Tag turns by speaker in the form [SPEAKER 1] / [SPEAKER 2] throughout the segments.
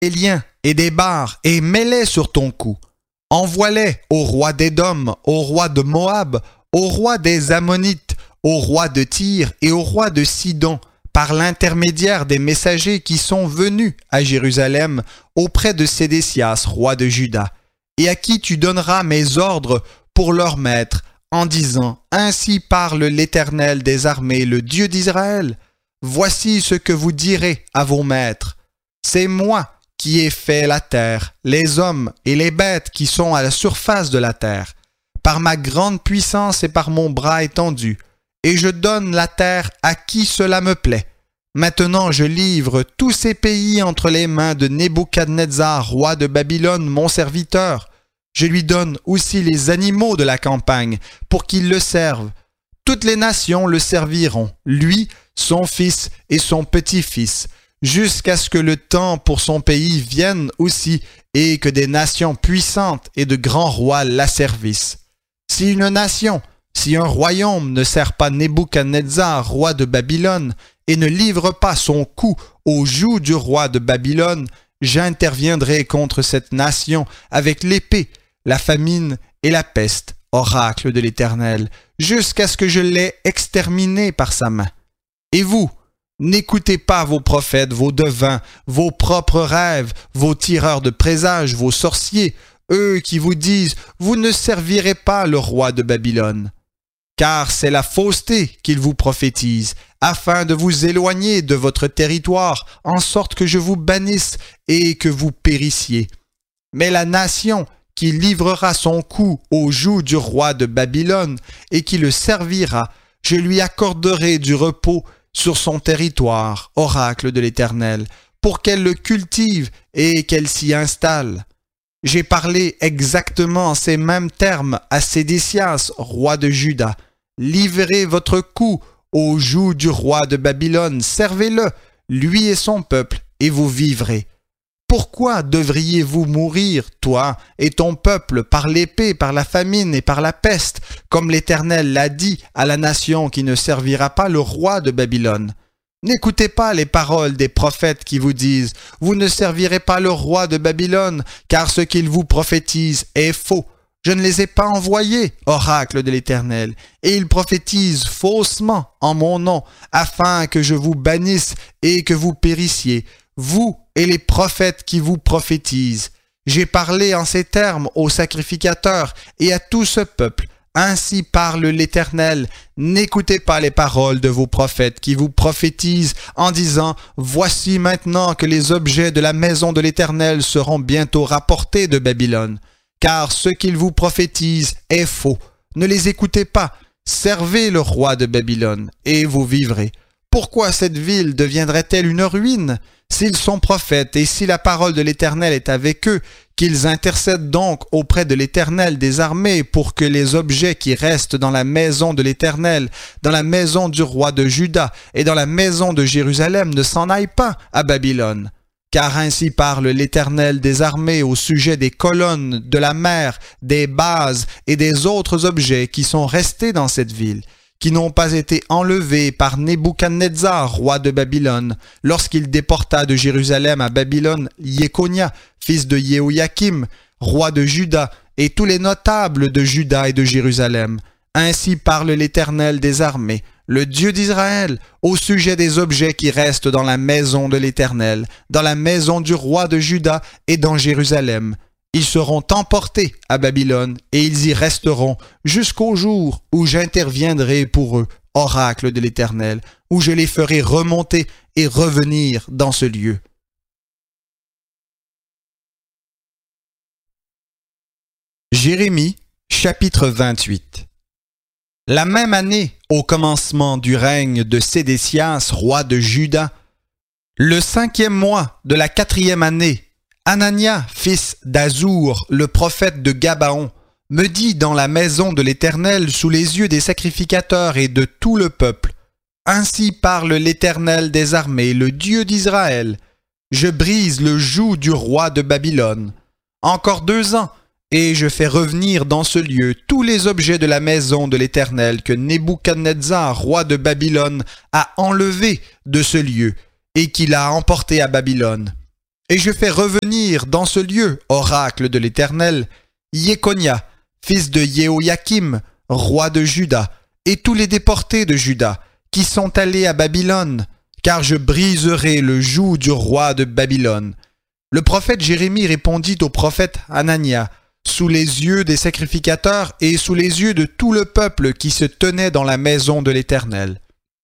[SPEAKER 1] des liens et des barres et mets-les sur ton cou. Envoie-les au roi d'Édom, au roi de Moab, au roi des Ammonites, au roi de Tyr et au roi de Sidon, par l'intermédiaire des messagers qui sont venus à Jérusalem auprès de Sédécias, roi de Juda, et à qui tu donneras mes ordres pour leur maître, en disant « Ainsi parle l'Éternel des armées, le Dieu d'Israël. Voici ce que vous direz à vos maîtres. C'est moi qui ai fait la terre, les hommes et les bêtes qui sont à la surface de la terre, par ma grande puissance et par mon bras étendu, et je donne la terre à qui cela me plaît. Maintenant je livre tous ces pays entre les mains de Nebuchadnezzar, roi de Babylone, mon serviteur. Je lui donne aussi les animaux de la campagne, pour qu'ils le servent. Toutes les nations le serviront, lui, son fils et son petit-fils, jusqu'à ce que le temps pour son pays vienne aussi, et que des nations puissantes et de grands rois l'asservissent. Si une nation, si un royaume ne sert pas Nebuchadnezzar, roi de Babylone, et ne livre pas son cou au joug du roi de Babylone, j'interviendrai contre cette nation avec l'épée, la famine et la peste, oracle de l'Éternel, jusqu'à ce que je l'aie exterminé par sa main. Et vous, n'écoutez pas vos prophètes, vos devins, vos propres rêves, vos tireurs de présages, vos sorciers, eux qui vous disent « Vous ne servirez pas le roi de Babylone ». Car c'est la fausseté qu'ils vous prophétisent, afin de vous éloigner de votre territoire, en sorte que je vous bannisse et que vous périssiez. Mais la nation qui livrera son cou au joug du roi de Babylone et qui le servira, je lui accorderai du repos sur son territoire, oracle de l'Éternel, pour qu'elle le cultive et qu'elle s'y installe. J'ai parlé exactement en ces mêmes termes à Sédécias, roi de Juda. Livrez votre cou au joug du roi de Babylone, servez-le, lui et son peuple, et vous vivrez. Pourquoi devriez-vous mourir, toi et ton peuple, par l'épée, par la famine et par la peste, comme l'Éternel l'a dit à la nation qui ne servira pas le roi de Babylone? N'écoutez pas les paroles des prophètes qui vous disent « Vous ne servirez pas le roi de Babylone, car ce qu'ils vous prophétisent est faux. Je ne les ai pas envoyés, oracle de l'Éternel, et ils prophétisent faussement en mon nom, afin que je vous bannisse et que vous périssiez, vous et les prophètes qui vous prophétisent. J'ai parlé en ces termes aux sacrificateurs et à tout ce peuple. Ainsi parle l'Éternel, n'écoutez pas les paroles de vos prophètes qui vous prophétisent en disant « Voici maintenant que les objets de la maison de l'Éternel seront bientôt rapportés de Babylone. » Car ce qu'ils vous prophétisent est faux. Ne les écoutez pas. Servez le roi de Babylone, et vous vivrez. Pourquoi cette ville deviendrait-elle une ruine? S'ils sont prophètes, et si la parole de l'Éternel est avec eux, qu'ils intercèdent donc auprès de l'Éternel des armées pour que les objets qui restent dans la maison de l'Éternel, dans la maison du roi de Juda et dans la maison de Jérusalem ne s'en aillent pas à Babylone. Car ainsi parle l'Éternel des armées au sujet des colonnes, de la mer, des bases et des autres objets qui sont restés dans cette ville, qui n'ont pas été enlevés par Nebuchadnezzar, roi de Babylone, lorsqu'il déporta de Jérusalem à Babylone Jéconia, fils de Jéhoïakim, roi de Juda, et tous les notables de Juda et de Jérusalem. Ainsi parle l'Éternel des armées, le Dieu d'Israël, au sujet des objets qui restent dans la maison de l'Éternel, dans la maison du roi de Juda et dans Jérusalem. Ils seront emportés à Babylone et ils y resteront jusqu'au jour où j'interviendrai pour eux, oracle de l'Éternel, où je les ferai remonter et revenir dans ce lieu. Jérémie, chapitre 28. La même année, au commencement du règne de Sédécias, roi de Juda, le 5e mois de la 4e année, Anania, fils d'Azur, le prophète de Gabaon, me dit dans la maison de l'Éternel sous les yeux des sacrificateurs et de tout le peuple, « Ainsi parle l'Éternel des armées, le Dieu d'Israël. Je brise le joug du roi de Babylone. Encore 2 ans, et je fais revenir dans ce lieu tous les objets de la maison de l'Éternel que Nebuchadnezzar, roi de Babylone, a enlevés de ce lieu et qu'il a emportés à Babylone. et je fais revenir dans ce lieu, oracle de l'Éternel, Jéconia, fils de Jéhoïakim, roi de Juda, et tous les déportés de Juda, qui sont allés à Babylone, car je briserai le joug du roi de Babylone. » Le prophète Jérémie répondit au prophète Hanania, sous les yeux des sacrificateurs et sous les yeux de tout le peuple qui se tenait dans la maison de l'Éternel.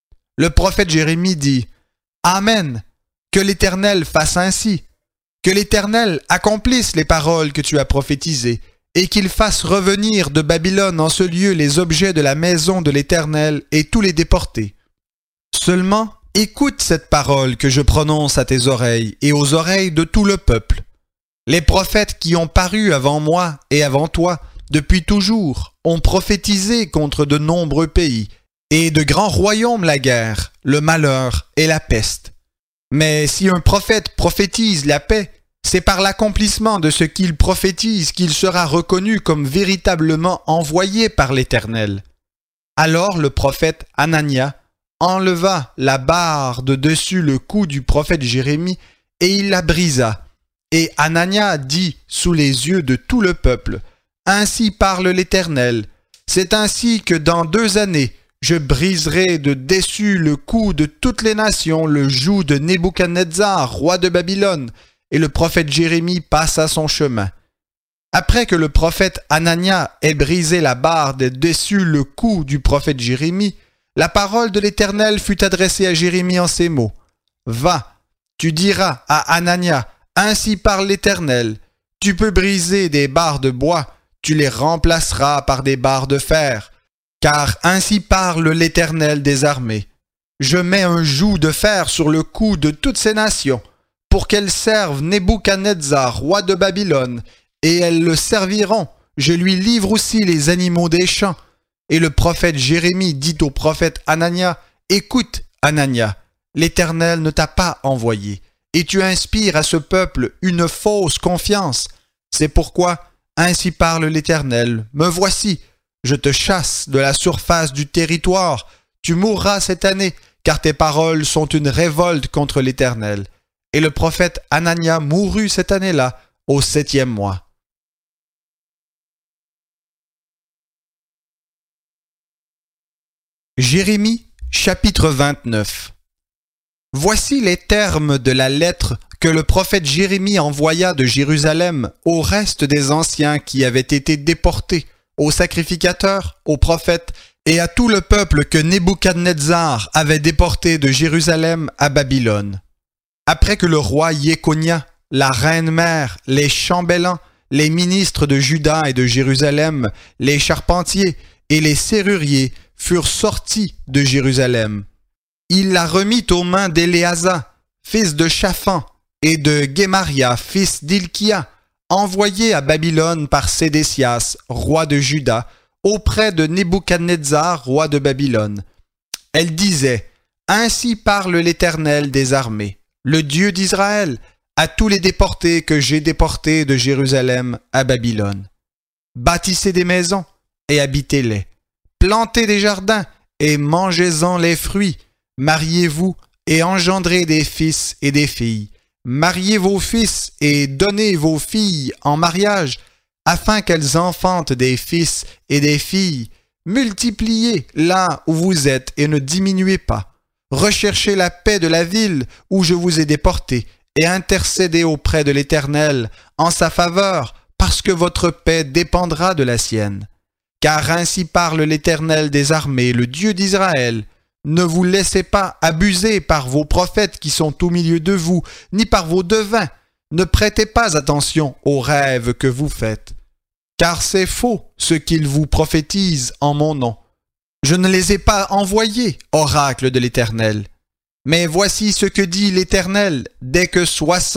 [SPEAKER 1] Le prophète Jérémie dit, « Amen, que l'Éternel fasse ainsi, que l'Éternel accomplisse les paroles que tu as prophétisées, et qu'il fasse revenir de Babylone en ce lieu les objets de la maison de l'Éternel et tous les déportés. Seulement, écoute cette parole que je prononce à tes oreilles et aux oreilles de tout le peuple. Les prophètes qui ont paru avant moi et avant toi, depuis toujours, ont prophétisé contre de nombreux pays, et de grands royaumes la guerre, le malheur et la peste. Mais si un prophète prophétise la paix, c'est par l'accomplissement de ce qu'il prophétise qu'il sera reconnu comme véritablement envoyé par l'Éternel. » Alors le prophète Hanania enleva la barre de dessus le cou du prophète Jérémie et il la brisa. Et Hanania dit sous les yeux de tout le peuple, « Ainsi parle l'Éternel, c'est ainsi que dans 2 années, je briserai de dessus le cou de toutes les nations le joug de Nebuchadnezzar, roi de Babylone. » Et le prophète Jérémie passa son chemin. Après que le prophète Hanania ait brisé la barre de dessus le cou du prophète Jérémie, la parole de l'Éternel fut adressée à Jérémie en ces mots. « Va, tu diras à Hanania, ainsi parle l'Éternel, tu peux briser des barres de bois, tu les remplaceras par des barres de fer, car ainsi parle l'Éternel des armées. Je mets un joug de fer sur le cou de toutes ces nations, pour qu'elles servent Nebuchadnezzar, roi de Babylone, et elles le serviront. Je lui livre aussi les animaux des champs. » Et le prophète Jérémie dit au prophète Hanania, « Écoute, Hanania, l'Éternel ne t'a pas envoyé, et tu inspires à ce peuple une fausse confiance. C'est pourquoi, ainsi parle l'Éternel, me voici, je te chasse de la surface du territoire, tu mourras cette année, car tes paroles sont une révolte contre l'Éternel. » Et le prophète Hanania mourut cette année-là, au 7e mois. Jérémie, chapitre 29. Voici les termes de la lettre que le prophète Jérémie envoya de Jérusalem au reste des anciens qui avaient été déportés, aux sacrificateurs, aux prophètes et à tout le peuple que Nebuchadnezzar avait déporté de Jérusalem à Babylone. Après que le roi Jéconia, la reine-mère, les chambellans, les ministres de Juda et de Jérusalem, les charpentiers et les serruriers furent sortis de Jérusalem, il la remit aux mains d'Éléasa, fils de Shaphan, et de Gemaria, fils d'Hilkia, envoyés à Babylone par Sédécias, roi de Juda, auprès de Nebuchadnezzar, roi de Babylone. Elle disait, « Ainsi parle l'Éternel des armées, le Dieu d'Israël, à tous les déportés que j'ai déportés de Jérusalem à Babylone. Bâtissez des maisons et habitez-les. Plantez des jardins et mangez-en les fruits. Mariez-vous et engendrez des fils et des filles. Mariez vos fils et donnez vos filles en mariage, afin qu'elles enfantent des fils et des filles. Multipliez là où vous êtes et ne diminuez pas. Recherchez la paix de la ville où je vous ai déportés et intercédez auprès de l'Éternel en sa faveur, parce que votre paix dépendra de la sienne. Car ainsi parle l'Éternel des armées, le Dieu d'Israël. Ne vous laissez pas abuser par vos prophètes qui sont au milieu de vous, ni par vos devins. Ne prêtez pas attention aux rêves que vous faites. Car c'est faux ce qu'ils vous prophétisent en mon nom. Je ne les ai pas envoyés, oracle de l'Éternel. Mais voici ce que dit l'Éternel, dès que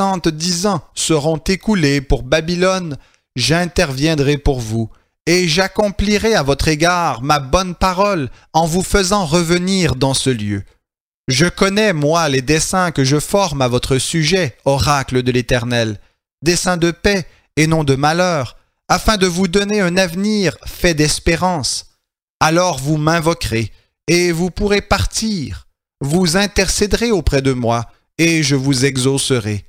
[SPEAKER 1] 70 ans seront écoulés pour Babylone, j'interviendrai pour vous, et j'accomplirai à votre égard ma bonne parole en vous faisant revenir dans ce lieu. Je connais, moi, les desseins que je forme à votre sujet, oracle de l'Éternel, desseins de paix et non de malheur, afin de vous donner un avenir fait d'espérance. Alors vous m'invoquerez, et vous pourrez partir. Vous intercéderez auprès de moi, et je vous exaucerai.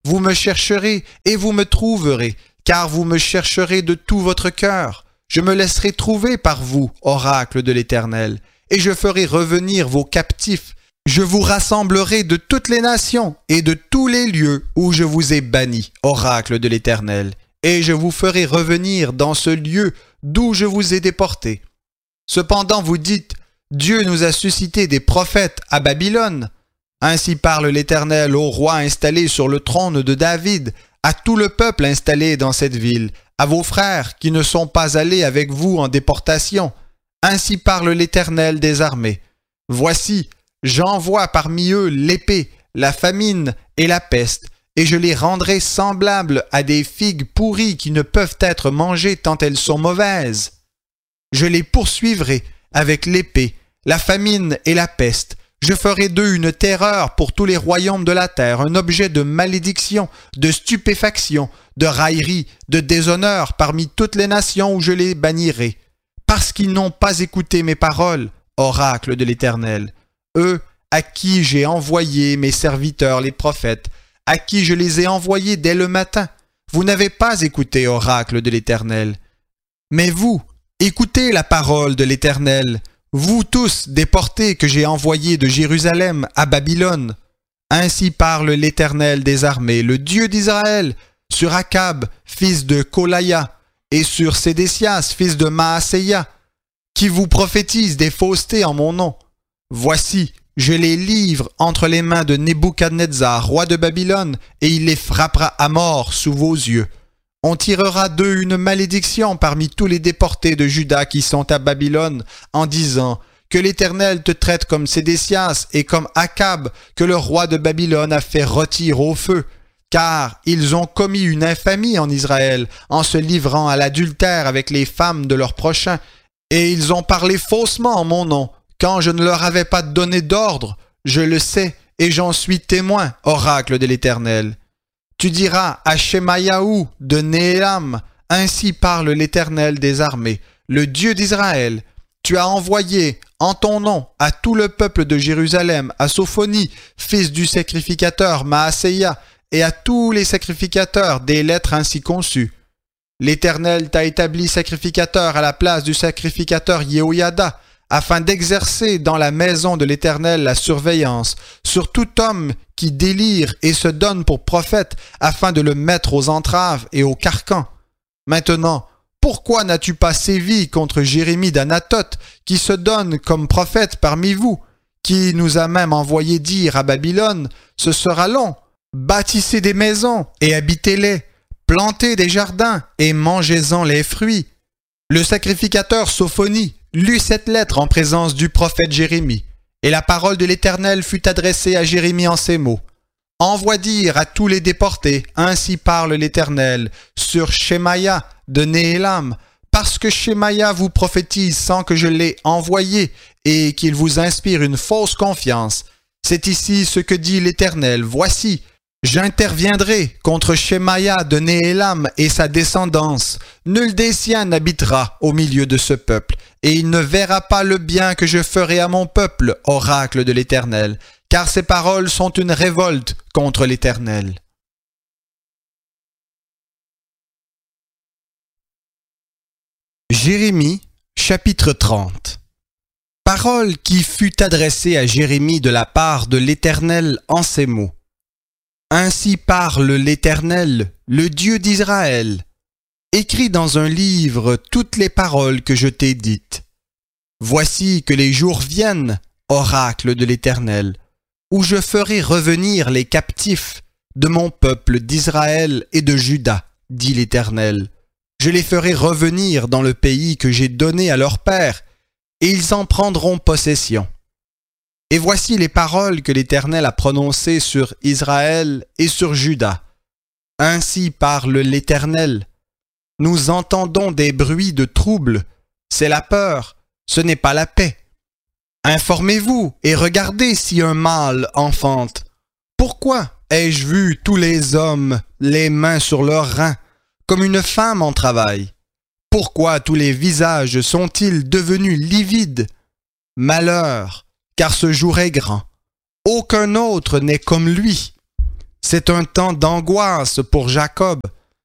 [SPEAKER 1] Vous me chercherez et vous me trouverez, car vous me chercherez de tout votre cœur. Je me laisserai trouver par vous, oracle de l'Éternel, et je ferai revenir vos captifs. Je vous rassemblerai de toutes les nations et de tous les lieux où je vous ai bannis, oracle de l'Éternel, et je vous ferai revenir dans ce lieu d'où je vous ai déportés. Cependant vous dites, Dieu nous a suscité des prophètes à Babylone. Ainsi parle l'Éternel au roi installé sur le trône de David, à tout le peuple installé dans cette ville, à vos frères qui ne sont pas allés avec vous en déportation. Ainsi parle l'Éternel des armées. Voici, j'envoie parmi eux l'épée, la famine et la peste, et je les rendrai semblables à des figues pourries qui ne peuvent être mangées tant elles sont mauvaises. Je les poursuivrai avec l'épée, la famine et la peste. Je ferai d'eux une terreur pour tous les royaumes de la terre, un objet de malédiction, de stupéfaction, de raillerie, de déshonneur parmi toutes les nations où je les bannirai, parce qu'ils n'ont pas écouté mes paroles, oracle de l'Éternel. Eux, à qui j'ai envoyé mes serviteurs les prophètes, à qui je les ai envoyés dès le matin. Vous n'avez pas écouté, oracle de l'Éternel. Mais vous, écoutez la parole de l'Éternel, vous tous déportés que j'ai envoyés de Jérusalem à Babylone. Ainsi parle l'Éternel des armées, le Dieu d'Israël, sur Akab, fils de Kolaya, et sur Sédécias, fils de Maaseia, qui vous prophétisent des faussetés en mon nom. Voici, je les livre entre les mains de Nebuchadnezzar, roi de Babylone, et il les frappera à mort sous vos yeux. On tirera d'eux une malédiction parmi tous les déportés de Juda qui sont à Babylone, en disant que l'Éternel te traite comme Sédécias et comme Akab, que le roi de Babylone a fait rôtir au feu. Car ils ont commis une infamie en Israël, en se livrant à l'adultère avec les femmes de leurs prochains, et ils ont parlé faussement en mon nom, quand je ne leur avais pas donné d'ordre. Je le sais, et j'en suis témoin, oracle de l'Éternel. Tu diras à Shemayahu de Néhélam, ainsi parle l'Éternel des armées, le Dieu d'Israël. Tu as envoyé en ton nom à tout le peuple de Jérusalem, à Sophonie, fils du sacrificateur Maaseia, et à tous les sacrificateurs des lettres ainsi conçues. L'Éternel t'a établi sacrificateur à la place du sacrificateur Yehoyada, afin d'exercer dans la maison de l'Éternel la surveillance sur tout homme qui délire et se donne pour prophète, afin de le mettre aux entraves et aux carcans. Maintenant, pourquoi n'as-tu pas sévi contre Jérémie d'Anathoth, qui se donne comme prophète parmi vous, qui nous a même envoyé dire à Babylone, ce sera long, bâtissez des maisons et habitez-les, plantez des jardins et mangez-en les fruits. Le sacrificateur Sophonie lut cette lettre en présence du prophète Jérémie, et la parole de l'Éternel fut adressée à Jérémie en ces mots. Envoie dire à tous les déportés, ainsi parle l'Éternel, sur Shemaya de Néhélam, parce que Shemaya vous prophétise sans que je l'ai envoyé, et qu'il vous inspire une fausse confiance. C'est ici ce que dit l'Éternel. Voici, j'interviendrai contre Shemaya de Néhélam et sa descendance. Nul des siens n'habitera au milieu de ce peuple, et il ne verra pas le bien que je ferai à mon peuple, oracle de l'Éternel, car ces paroles sont une révolte contre l'Éternel. Jérémie, chapitre 30. Parole qui fut adressée à Jérémie de la part de l'Éternel en ces mots. Ainsi parle l'Éternel, le Dieu d'Israël. Écris dans un livre toutes les paroles que je t'ai dites. Voici que les jours viennent, oracle de l'Éternel, où je ferai revenir les captifs de mon peuple d'Israël et de Juda, dit l'Éternel. Je les ferai revenir dans le pays que j'ai donné à leur père, et ils en prendront possession. Et voici les paroles que l'Éternel a prononcées sur Israël et sur Juda. Ainsi parle l'Éternel. Nous entendons des bruits de trouble. C'est la peur, ce n'est pas la paix. Informez-vous et regardez si un mâle enfante. Pourquoi ai-je vu tous les hommes les mains sur leurs reins, comme une femme en travail? Pourquoi tous les visages sont-ils devenus livides? Malheur, car ce jour est grand. Aucun autre n'est comme lui. C'est un temps d'angoisse pour Jacob,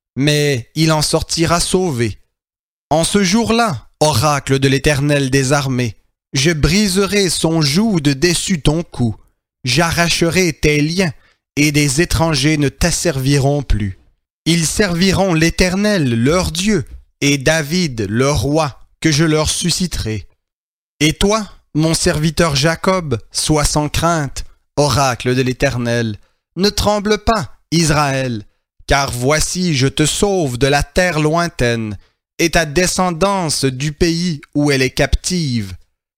[SPEAKER 1] mais il en sortira sauvé. En ce jour-là, oracle de l'Éternel des armées, je briserai son joug de dessus ton cou, j'arracherai tes liens, et des étrangers ne t'asserviront plus. Ils serviront l'Éternel, leur Dieu, et David, leur roi, que je leur susciterai. Et toi, mon serviteur Jacob, sois sans crainte, oracle de l'Éternel. Ne tremble pas, Israël, car voici je te sauve de la terre lointaine, et ta descendance du pays où elle est captive.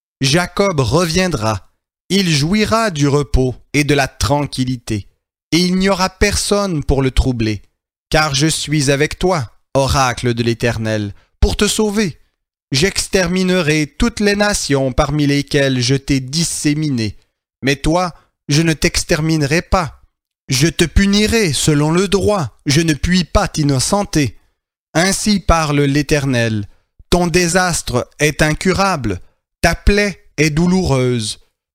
[SPEAKER 1] Jacob reviendra, il jouira du repos et de la tranquillité, et il n'y aura personne pour le troubler, car je suis avec toi, oracle de l'Éternel, pour te sauver. J'exterminerai toutes les nations parmi lesquelles je t'ai disséminé, mais toi, je ne t'exterminerai pas. Je te punirai selon le droit, je ne puis pas t'innocenter. Ainsi parle l'Éternel, ton désastre est incurable, ta plaie est douloureuse.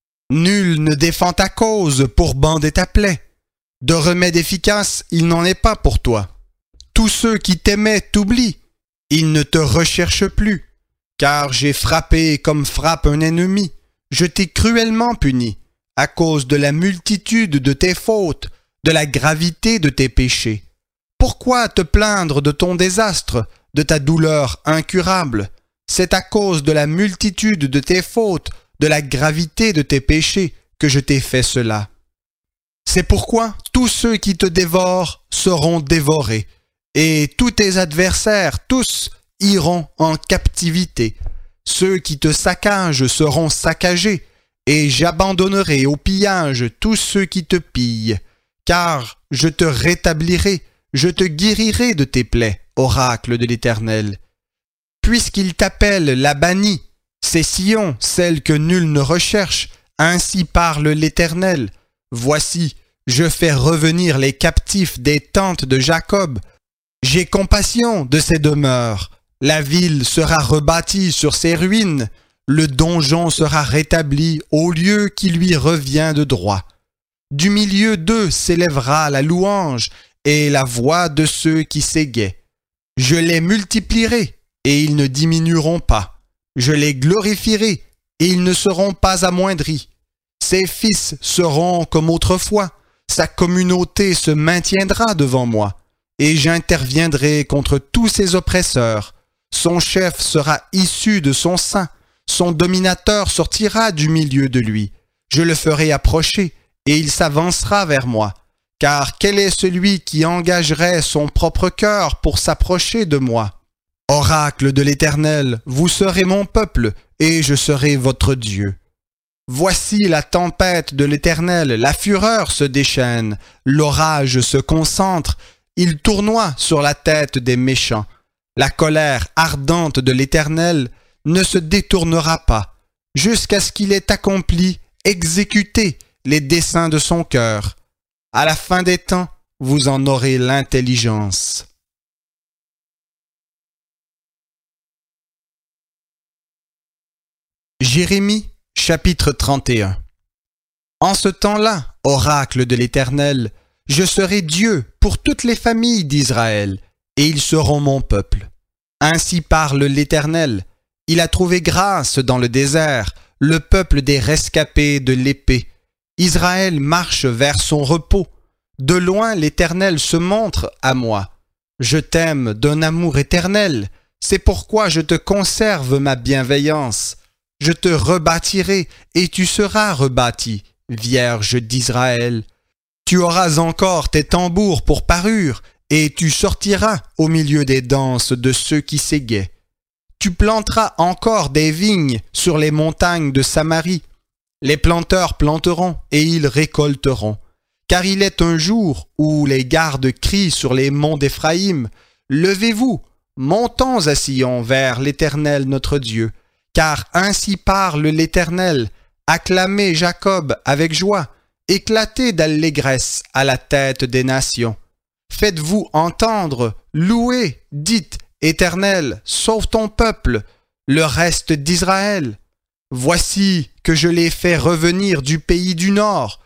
[SPEAKER 1] Nul ne défend ta cause pour bander ta plaie. De remède efficace, il n'en est pas pour toi. Tous ceux qui t'aimaient t'oublient, ils ne te recherchent plus. Car j'ai frappé comme frappe un ennemi, je t'ai cruellement puni, à cause de la multitude de tes fautes, de la gravité de tes péchés. Pourquoi te plaindre de ton désastre, de ta douleur incurable? C'est à cause de la multitude de tes fautes, de la gravité de tes péchés, que je t'ai fait cela. C'est pourquoi tous ceux qui te dévorent seront dévorés, et tous tes adversaires, tous, iront en captivité. Ceux qui te saccagent seront saccagés, et j'abandonnerai au pillage tous ceux qui te pillent. Car je te rétablirai, je te guérirai de tes plaies, oracle de l'Éternel. Puisqu'il t'appelle la bannie, c'est Sion, celle que nul ne recherche, ainsi parle l'Éternel. Voici, je fais revenir les captifs des tentes de Jacob. J'ai compassion de ses demeures. La ville sera rebâtie sur ses ruines, le donjon sera rétabli au lieu qui lui revient de droit. Du milieu d'eux s'élèvera la louange et la voix de ceux qui s'égaient. Je les multiplierai et ils ne diminueront pas. Je les glorifierai et ils ne seront pas amoindris. Ses fils seront comme autrefois, sa communauté se maintiendra devant moi, et j'interviendrai contre tous ses oppresseurs. Son chef sera issu de son sein, son dominateur sortira du milieu de lui. Je le ferai approcher, et il s'avancera vers moi. Car quel est celui qui engagerait son propre cœur pour s'approcher de moi? Oracle de l'Éternel, vous serez mon peuple, et je serai votre Dieu. Voici la tempête de l'Éternel, la fureur se déchaîne, l'orage se concentre, il tournoie sur la tête des méchants. La colère ardente de l'Éternel ne se détournera pas, jusqu'à ce qu'il ait accompli, exécuté les desseins de son cœur. À la fin des temps, vous en aurez l'intelligence. Jérémie, chapitre 31. En ce temps-là, oracle de l'Éternel, je serai Dieu pour toutes les familles d'Israël, et ils seront mon peuple. Ainsi parle l'Éternel, il a trouvé grâce dans le désert, le peuple des rescapés de l'épée. Israël marche vers son repos. De loin l'Éternel se montre à moi. Je t'aime d'un amour éternel, c'est pourquoi je te conserve ma bienveillance. Je te rebâtirai et tu seras rebâti, Vierge d'Israël. Tu auras encore tes tambours pour parure, et tu sortiras au milieu des danses de ceux qui s'égaient. Tu planteras encore des vignes sur les montagnes de Samarie. Les planteurs planteront et ils récolteront. Car il est un jour où les gardes crient sur les monts d'Éphraïm, « Levez-vous, montons à Sion vers l'Éternel notre Dieu. Car ainsi parle l'Éternel, acclamez Jacob avec joie, éclatez d'allégresse à la tête des nations. Faites-vous entendre, louez, dites, Éternel, sauve ton peuple, le reste d'Israël. Voici que je les fais revenir du pays du nord.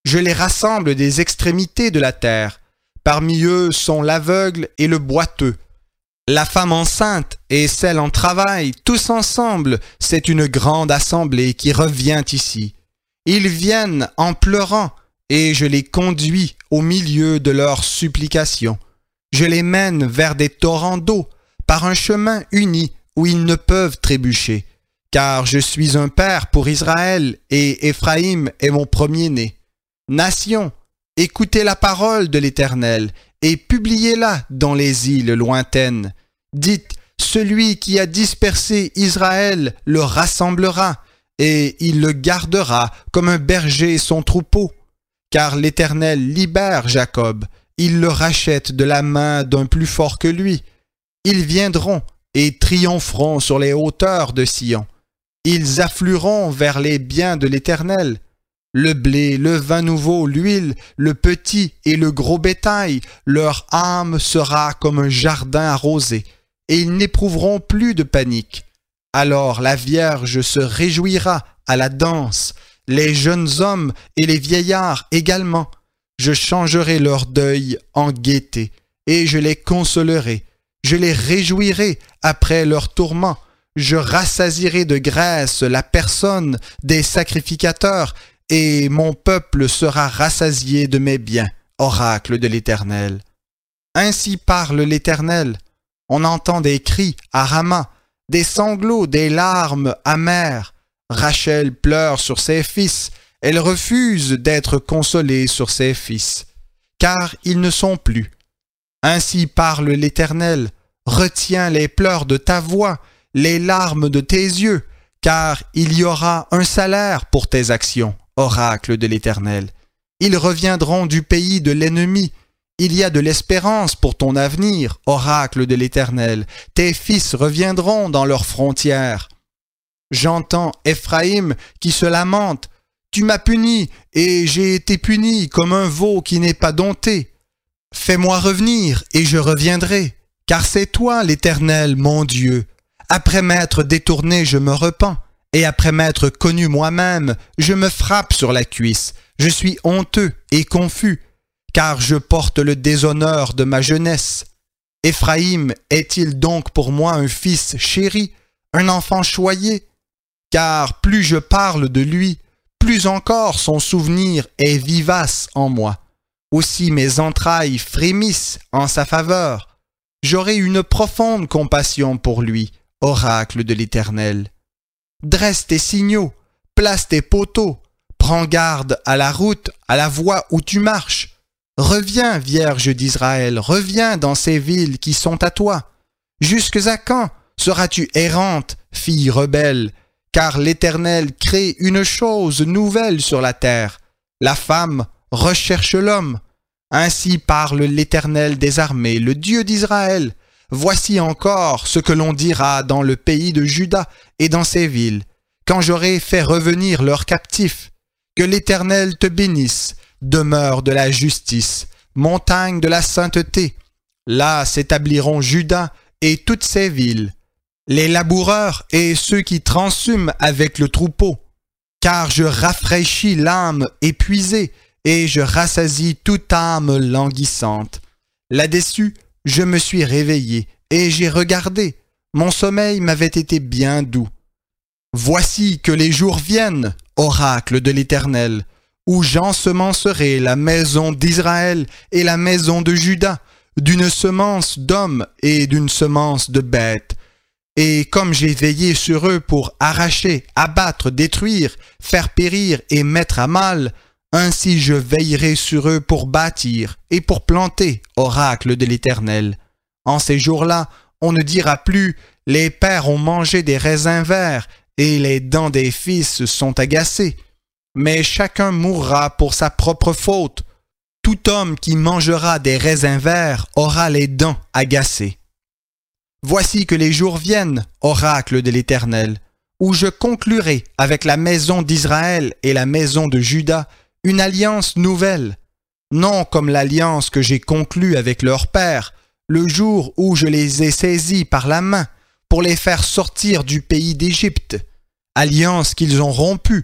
[SPEAKER 1] Je les rassemble des extrémités de la terre. Parmi eux sont l'aveugle et le boiteux. La femme enceinte et celle en travail, tous ensemble, c'est une grande assemblée qui revient ici. Ils viennent en pleurant, et je les conduis au milieu de leurs supplications. Je les mène vers des torrents d'eau, par un chemin uni où ils ne peuvent trébucher. Car je suis un père pour Israël, et Éphraïm est mon premier-né. Nations, écoutez la parole de l'Éternel, et publiez-la dans les îles lointaines. Dites, celui qui a dispersé Israël le rassemblera, et il le gardera comme un berger son troupeau. Car l'Éternel libère Jacob, il le rachète de la main d'un plus fort que lui. Ils viendront et triompheront sur les hauteurs de Sion. Ils afflueront vers les biens de l'Éternel. Le blé, le vin nouveau, l'huile, le petit et le gros bétail, leur âme sera comme un jardin arrosé, et ils n'éprouveront plus de panique. Alors la Vierge se réjouira à la danse, les jeunes hommes et les vieillards également. Je changerai leur deuil en gaieté, et je les consolerai. Je les réjouirai après leur tourment. Je rassasierai de graisse la personne des sacrificateurs, et mon peuple sera rassasié de mes biens, oracle de l'Éternel. Ainsi parle l'Éternel. On entend des cris à Rama, des sanglots, des larmes amères. Rachel pleure sur ses fils, elle refuse d'être consolée sur ses fils, car ils ne sont plus. Ainsi parle l'Éternel, retiens les pleurs de ta voix, les larmes de tes yeux, car il y aura un salaire pour tes actions, oracle de l'Éternel. Ils reviendront du pays de l'ennemi. Il y a de l'espérance pour ton avenir, oracle de l'Éternel. Tes fils reviendront dans leurs frontières. J'entends Éphraïm qui se lamente. Tu m'as puni, et j'ai été puni comme un veau qui n'est pas dompté. Fais-moi revenir, et je reviendrai, car c'est toi, l'Éternel, mon Dieu. Après m'être détourné, je me repens, et après m'être connu moi-même, je me frappe sur la cuisse. Je suis honteux et confus, car je porte le déshonneur de ma jeunesse. Éphraïm est-il donc pour moi un fils chéri, un enfant choyé? Car plus je parle de lui, plus encore son souvenir est vivace en moi. Aussi mes entrailles frémissent en sa faveur. J'aurai une profonde compassion pour lui, oracle de l'Éternel. Dresse tes signaux, place tes poteaux, prends garde à la route, à la voie où tu marches. Reviens, Vierge d'Israël, reviens dans ces villes qui sont à toi. Jusque à quand seras-tu errante, fille rebelle? Car l'Éternel crée une chose nouvelle sur la terre. La femme recherche l'homme. Ainsi parle l'Éternel des armées, le Dieu d'Israël. Voici encore ce que l'on dira dans le pays de Juda et dans ses villes, quand j'aurai fait revenir leurs captifs. Que l'Éternel te bénisse, demeure de la justice, montagne de la sainteté. Là s'établiront Juda et toutes ses villes, les laboureurs et ceux qui transhument avec le troupeau. Car je rafraîchis l'âme épuisée, et je rassasie toute âme languissante. Là-dessus, je me suis réveillé, et j'ai regardé. Mon sommeil m'avait été bien doux. Voici que les jours viennent, oracle de l'Éternel, où j'ensemencerai la maison d'Israël et la maison de Juda, d'une semence d'hommes et d'une semence de bêtes. Et comme j'ai veillé sur eux pour arracher, abattre, détruire, faire périr et mettre à mal, ainsi je veillerai sur eux pour bâtir et pour planter, oracle de l'Éternel. En ces jours-là, on ne dira plus « Les pères ont mangé des raisins verts et les dents des fils sont agacées ». Mais chacun mourra pour sa propre faute. Tout homme qui mangera des raisins verts aura les dents agacées. Voici que les jours viennent, oracle de l'Éternel, où je conclurai avec la maison d'Israël et la maison de Juda une alliance nouvelle, non comme l'alliance que j'ai conclue avec leur père, le jour où je les ai saisis par la main pour les faire sortir du pays d'Égypte, alliance qu'ils ont rompue,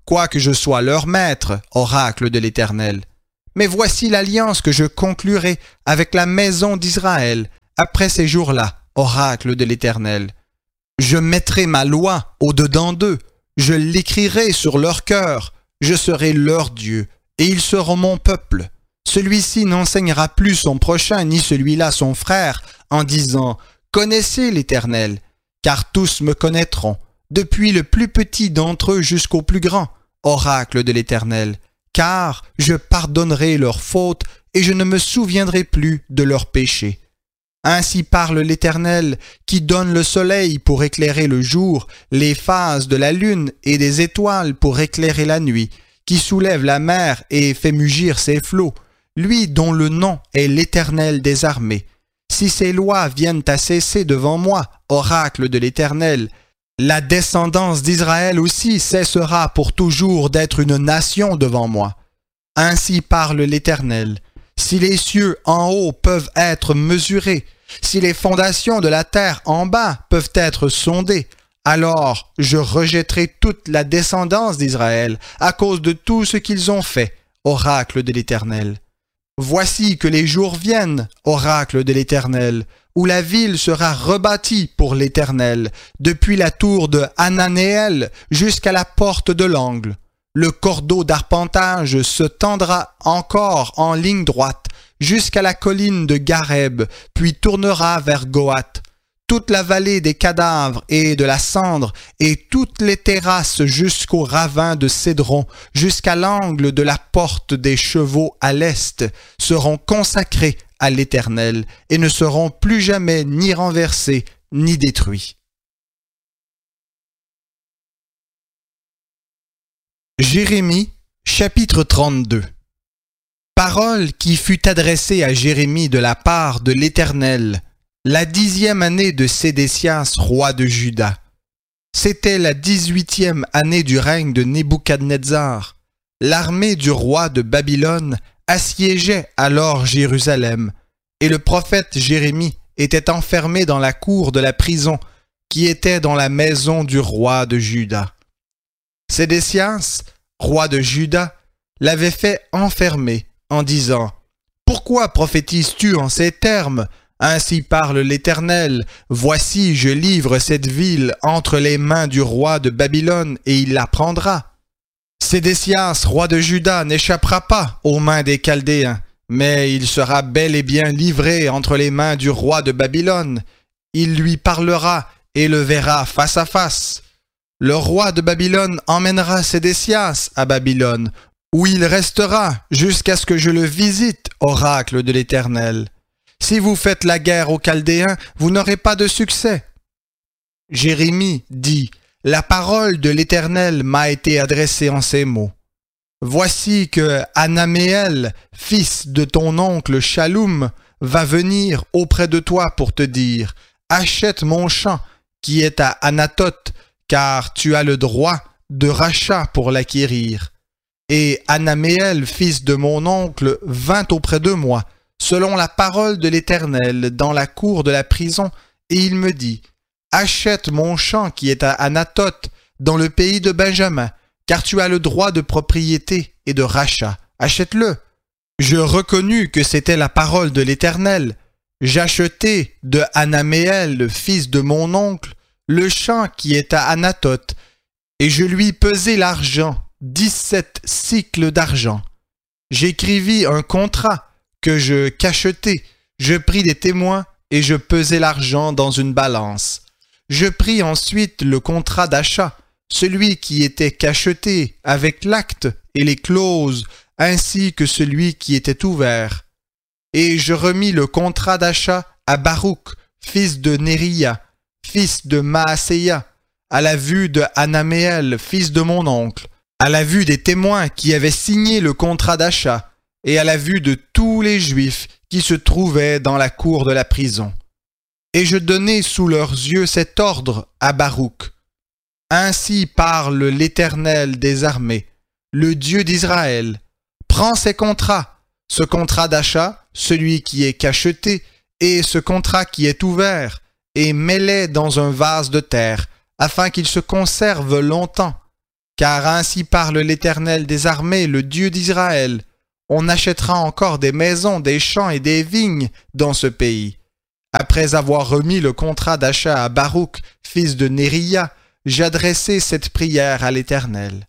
[SPEAKER 1] quoique je sois leur maître, oracle de l'Éternel. Mais voici l'alliance que je conclurai avec la maison d'Israël après ces jours-là, oracle de l'Éternel. Je mettrai ma loi au-dedans d'eux, je l'écrirai sur leur cœur, je serai leur Dieu, et ils seront mon peuple. Celui-ci n'enseignera plus son prochain, ni celui-là son frère, en disant « Connaissez l'Éternel », car tous me connaîtront, depuis le plus petit d'entre eux jusqu'au plus grand, oracle de l'Éternel, car je pardonnerai leurs fautes et je ne me souviendrai plus de leurs péchés. Ainsi parle l'Éternel, qui donne le soleil pour éclairer le jour, les phases de la lune et des étoiles pour éclairer la nuit, qui soulève la mer et fait mugir ses flots, lui dont le nom est l'Éternel des armées. Si ces lois viennent à cesser devant moi, oracle de l'Éternel, la descendance d'Israël aussi cessera pour toujours d'être une nation devant moi. Ainsi parle l'Éternel. Si les cieux en haut peuvent être mesurés, si les fondations de la terre en bas peuvent être sondées, alors je rejetterai toute la descendance d'Israël à cause de tout ce qu'ils ont fait, oracle de l'Éternel. Voici que les jours viennent, oracle de l'Éternel, où la ville sera rebâtie pour l'Éternel, depuis la tour de Hananéel jusqu'à la porte de l'angle. Le cordeau d'arpentage se tendra encore en ligne droite jusqu'à la colline de Gareb, puis tournera vers Goath. Toute la vallée des cadavres et de la cendre, et toutes les terrasses jusqu'au ravin de Cédron, jusqu'à l'angle de la porte des chevaux à l'est, seront consacrées à l'Éternel, et ne seront plus jamais ni renversés, ni détruits. Jérémie, chapitre 32. Parole qui fut adressée à Jérémie de la part de l'Éternel, la 10e année de Sédécias, roi de Juda. C'était la 18e année du règne de Nebuchadnezzar. L'armée du roi de Babylone assiégeait alors Jérusalem, et le prophète Jérémie était enfermé dans la cour de la prison qui était dans la maison du roi de Juda. Sédécias, roi de Juda, l'avait fait enfermer en disant « Pourquoi prophétises-tu en ces termes ? Ainsi parle l'Éternel, voici je livre cette ville entre les mains du roi de Babylone et il la prendra. Sédécias, roi de Juda, n'échappera pas aux mains des Chaldéens, mais il sera bel et bien livré entre les mains du roi de Babylone. Il lui parlera et le verra face à face. Le roi de Babylone emmènera Sédécias à Babylone, où il restera jusqu'à ce que je le visite, oracle de l'Éternel. Si vous faites la guerre aux Chaldéens, vous n'aurez pas de succès. » Jérémie dit, « La parole de l'Éternel m'a été adressée en ces mots. Voici que Anaméel, fils de ton oncle Shaloum, va venir auprès de toi pour te dire, « Achète mon champ qui est à Anathoth, car tu as le droit de rachat pour l'acquérir. » Et Anaméel, fils de mon oncle, vint auprès de moi, selon la parole de l'Éternel, dans la cour de la prison, et il me dit, « Achète mon champ qui est à Anathoth, dans le pays de Benjamin, car tu as le droit de propriété et de rachat. Achète-le. » Je reconnus que c'était la parole de l'Éternel. J'achetai de Anaméel, fils de mon oncle, le champ qui est à Anathoth, et je lui pesai l'argent, 17 cycles d'argent. J'écrivis un contrat que je cachetai, je pris des témoins et je pesai l'argent dans une balance. Je pris ensuite le contrat d'achat, celui qui était cacheté avec l'acte et les clauses, ainsi que celui qui était ouvert. Et je remis le contrat d'achat à Baruch, fils de Néria, fils de Maaséia, à la vue de Anaméel, fils de mon oncle, à la vue des témoins qui avaient signé le contrat d'achat, et à la vue de tous les Juifs qui se trouvaient dans la cour de la prison. Et je donnai sous leurs yeux cet ordre à Baruch. Ainsi parle l'Éternel des armées, le Dieu d'Israël. Prends ces contrats, ce contrat d'achat, celui qui est cacheté, et ce contrat qui est ouvert, et mets-les dans un vase de terre, afin qu'ils se conservent longtemps. Car ainsi parle l'Éternel des armées, le Dieu d'Israël. On achètera encore des maisons, des champs et des vignes dans ce pays. Après avoir remis le contrat d'achat à Baruch, fils de Néria, j'ai adressé cette prière à l'Éternel.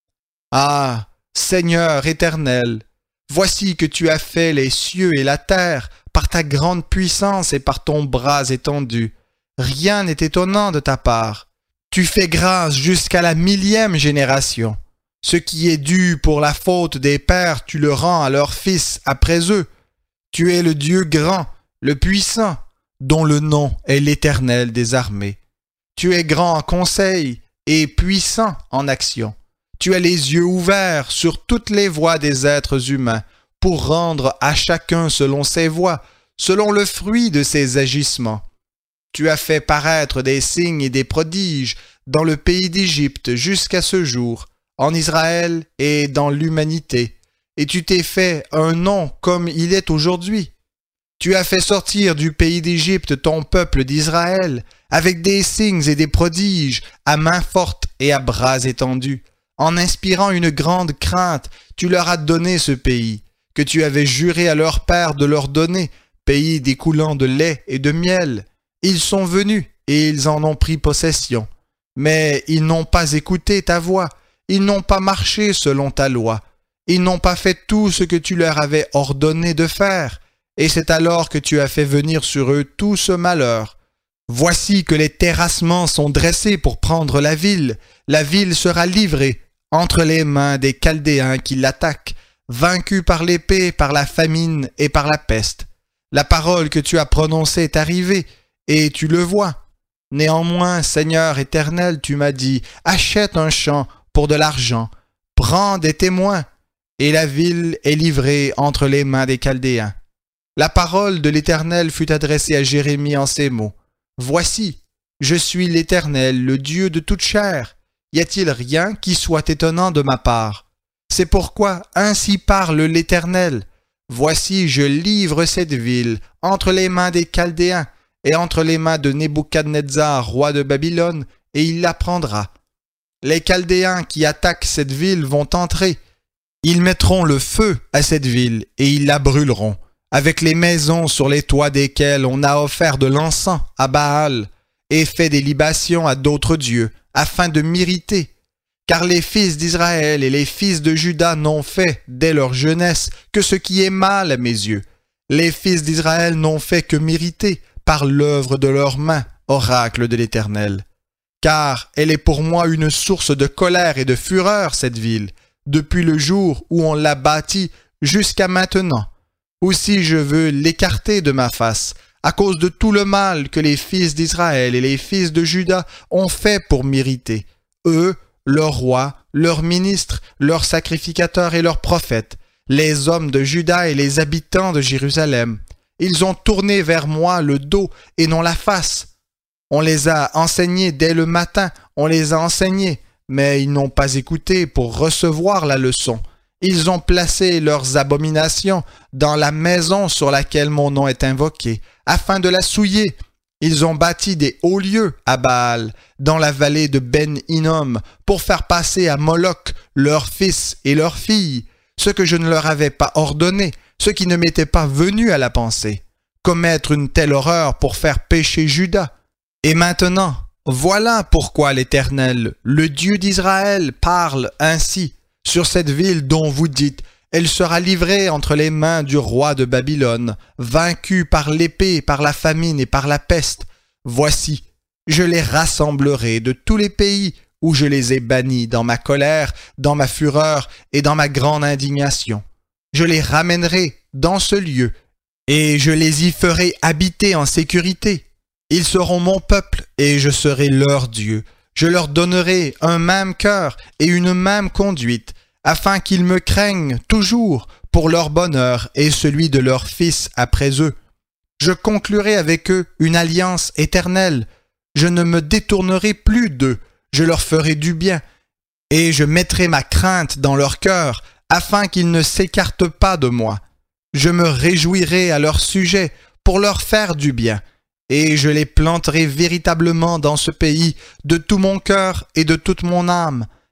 [SPEAKER 1] Ah, Seigneur éternel, voici que tu as fait les cieux et la terre par ta grande puissance et par ton bras étendu. Rien n'est étonnant de ta part. Tu fais grâce jusqu'à la 1000e génération. Ce qui est dû pour la faute des pères, tu le rends à leurs fils après eux. Tu es le Dieu grand, le puissant, dont le nom est l'Éternel des armées. Tu es grand en conseil et puissant en action. Tu as les yeux ouverts sur toutes les voies des êtres humains pour rendre à chacun selon ses voies, selon le fruit de ses agissements. Tu as fait paraître des signes et des prodiges dans le pays d'Égypte jusqu'à ce jour, en Israël et dans l'humanité, et tu t'es fait un nom comme il est aujourd'hui. Tu as fait sortir du pays d'Égypte ton peuple d'Israël, avec des signes et des prodiges, à main forte et à bras étendus. En inspirant une grande crainte, tu leur as donné ce pays, que tu avais juré à leur père de leur donner, pays découlant de lait et de miel. Ils sont venus, et ils en ont pris possession. Mais ils n'ont pas écouté ta voix, ils n'ont pas marché selon ta loi, ils n'ont pas fait tout ce que tu leur avais ordonné de faire, et c'est alors que tu as fait venir sur eux tout ce malheur. Voici que les terrassements sont dressés pour prendre la ville sera livrée entre les mains des Chaldéens qui l'attaquent, vaincus par l'épée, par la famine et par la peste. La parole que tu as prononcée est arrivée, et tu le vois. Néanmoins, Seigneur éternel, tu m'as dit, achète un champ pour de l'argent, prends des témoins, et la ville est livrée entre les mains des Chaldéens. La parole de l'Éternel fut adressée à Jérémie en ces mots. Voici, je suis l'Éternel, le Dieu de toute chair. Y a-t-il rien qui soit étonnant de ma part? C'est pourquoi ainsi parle l'Éternel. Voici, je livre cette ville entre les mains des Chaldéens et entre les mains de Nebuchadnezzar, roi de Babylone, et il la prendra. Les Chaldéens qui attaquent cette ville vont entrer. Ils mettront le feu à cette ville et ils la brûleront, avec les maisons sur les toits desquelles on a offert de l'encens à Baal et fait des libations à d'autres dieux, afin de m'irriter. Car les fils d'Israël et les fils de Juda n'ont fait, dès leur jeunesse, que ce qui est mal à mes yeux. Les fils d'Israël n'ont fait que m'irriter par l'œuvre de leurs mains, oracle de l'Éternel. Car elle est pour moi une source de colère et de fureur, cette ville, depuis le jour où on l'a bâtie jusqu'à maintenant. Aussi je veux l'écarter de ma face, à cause de tout le mal que les fils d'Israël et les fils de Juda ont fait pour m'irriter. Eux, leurs rois, leurs ministres, leurs sacrificateurs et leurs prophètes, les hommes de Juda et les habitants de Jérusalem. Ils ont tourné vers moi le dos et non la face. On les a enseignés dès le matin, on les a enseignés, mais ils n'ont pas écouté pour recevoir la leçon. Ils ont placé leurs abominations dans la maison sur laquelle mon nom est invoqué, afin de la souiller. Ils ont bâti des hauts lieux à Baal, dans la vallée de Ben-Hinnom, pour faire passer à Moloch leurs fils et leurs filles, ce que je ne leur avais pas ordonné, ce qui ne m'était pas venu à la pensée, commettre une telle horreur pour faire pécher Juda. Et maintenant, voilà pourquoi l'Éternel, le Dieu d'Israël, parle ainsi sur cette ville dont vous dites « Elle sera livrée entre les mains du roi de Babylone, vaincue par l'épée, par la famine et par la peste. Voici, je les rassemblerai de tous les pays où je les ai bannis dans ma colère, dans ma fureur et dans ma grande indignation. Je les ramènerai dans ce lieu, et je les y ferai habiter en sécurité. Ils seront mon peuple, et je serai leur Dieu. Je leur donnerai un même cœur et une même conduite, afin qu'ils me craignent toujours pour leur bonheur et celui de leurs fils après eux. Je conclurai avec eux une alliance éternelle. Je ne me détournerai plus d'eux, je leur ferai du bien, et je mettrai ma crainte dans leur cœur, afin qu'ils ne s'écartent pas de moi. Je me réjouirai à leur sujet pour leur faire du bien, et je les planterai véritablement dans ce pays de tout mon cœur et de toute mon âme,